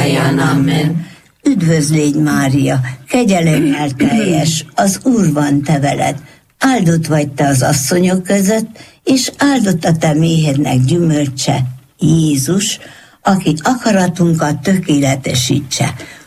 Amen. Üdvözlégy Mária, kegyelemmel teljes, az Úr van te veled, áldott vagy te az asszonyok között, és áldott a te méhednek gyümölcse, Jézus, aki akaratunkat tökéletesítse.